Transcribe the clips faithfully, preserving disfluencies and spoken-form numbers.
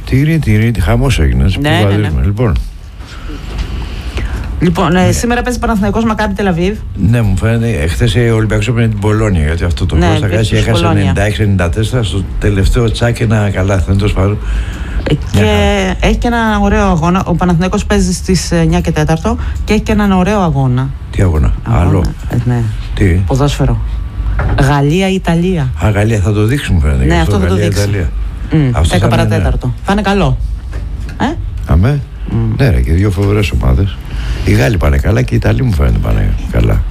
Τυρί, τυρί, χαμός έγινε. Ναι, ναι, ναι. Λοιπόν, λοιπόν ε, σήμερα παίζει Παναθηναϊκός Μακάμπι Τελαβίβ. ναι, μου φαίνεται. Χθες ο Ολυμπιακός έπαιρνε την Πολόνια. Γιατί αυτό το ναι, Κώστα Κάση έχασε ενενήντα έξι ενενήντα τέσσερα στο τελευταίο τσάκι ένα καλάθι. Δεν το σπάρω. Και έχει και ένα ωραίο αγώνα. Ο Παναθηναϊκός παίζει στις εννιά και τέσσερα και έχει και έναν ωραίο αγώνα. Τι αγώνα, αγώνα. Άλλο. Ε, ναι. Τι. Ποδόσφαιρο. Γαλλία-Ιταλία. Α, Γαλλία θα το δείξουμε φαίνεται. Ναι, αυτό θα το δείξει. δέκα παρατέταρτο. Θα είναι καλό. Ε? Αμέ. Mm. Ναι, ρε, και δύο φοβερές ομάδες. Οι Γάλλοι πάνε καλά και οι Ιταλοί μου φαίνεται πάνε καλά.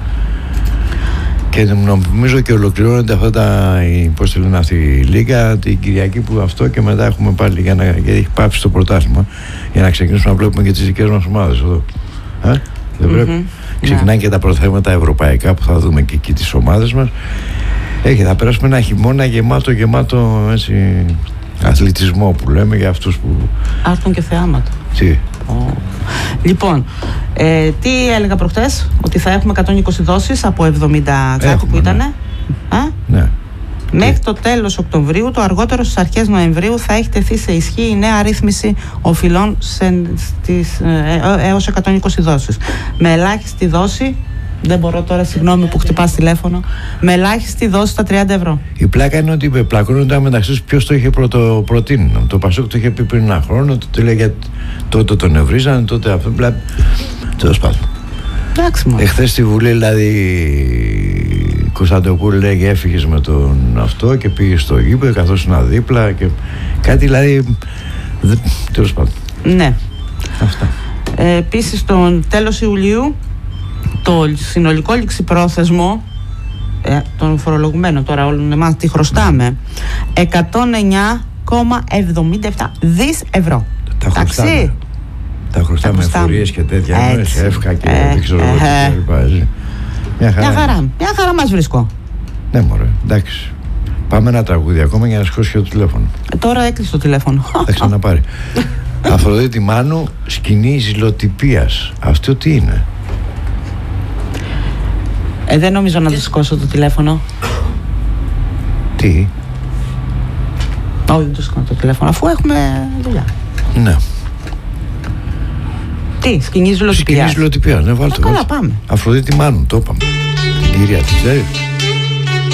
Και νομίζω και ολοκληρώνεται αυτά τα. Πώς τη λένε αυτή η Λίγκα την Κυριακή που αυτό και μετά έχουμε πάλι για να. Γιατί έχει πάψει το πρωτάθλημα. Για να ξεκινήσουμε να βλέπουμε και τις δικές μας ομάδες εδώ. Ε? Δεν πρέπει. Mm-hmm. Ξεκινάει yeah. και τα προθέματα ευρωπαϊκά που θα δούμε και εκεί τις ομάδες μας. Έχει, θα περάσουμε ένα χειμώνα γεμάτο, γεμάτο έτσι, αθλητισμό που λέμε για αυτούς που. Άρτον και θεάματο. Τι. Oh. Λοιπόν, ε, τι έλεγα προχτές, ότι θα έχουμε εκατόν είκοσι δόσεις από εβδομήντα κάτι που ήτανε. Ναι. Ναι. Μέχρι τι. το τέλος Οκτωβρίου, το αργότερο στις αρχές Νοεμβρίου, θα έχει τεθεί σε ισχύ η νέα αρρύθμιση οφειλών σε, στις, ε, έως εκατόν είκοσι δόσεις. Με ελάχιστη δόση. Δεν μπορώ τώρα, συγγνώμη που χτυπάς τηλέφωνο. Με ελάχιστη δόση στα τριάντα ευρώ. Η πλάκα είναι ότι πλακώνονται μεταξύ τους ποιος το είχε πρωτο, προτείνει. Το Πασόκ το είχε πει πριν ένα χρόνο, το λέγε, τότε τον ευρίζανε, τότε αυτό. Τέλος πάντων. Εντάξει μόνο. Εχθές στη Βουλή, δηλαδή, η Κωνσταντοπούλου λέγε έφυγες με τον αυτό και πήγε στο γήπεδο καθώς είναι δίπλα και κάτι δηλαδή. Τέλος πάντων. Ναι. Αυτά. Ε, επίσης, τον τέλος Ιουλίου. Το συνολικό ληξιπρόθεσμο ε, των φορολογουμένων τώρα όλων εμάς τι χρωστάμε, εκατόν εννιά κόμμα εβδομήντα επτά δις ευρώ. Τα χρωστάμε. Τα χρωστάμε εφορίες και τέτοια, σε εύκα και ε, δεν ξέρω ε, τι λοιπά. Μια χαρά. Μια χαρά, μια χαρά μας βρίσκω. Ναι μωρέ, εντάξει. Πάμε ένα τραγούδι ακόμα για να σηκώσει και το τηλέφωνο. Ε, τώρα έκλεισε το τηλέφωνο. Θα ξαναπάρει. Αφροδίτη Μάνου, σκηνή ζηλοτυπίας. Αυτό τι είναι? Ε, δεν νομίζω να το σηκώσω το τηλέφωνο. Τι? Όχι, δεν το σηκώνω το τηλέφωνο, αφού έχουμε δουλειά. Ναι. Τι, σκηνή ζηλοτυπίας? Σκηνή ζηλοτυπίας, ναι, βάλτε. Ε, καλά, πάμε. Αφροδίτη Μάνου, το είπαμε. Την κυρία, την ξέρεις?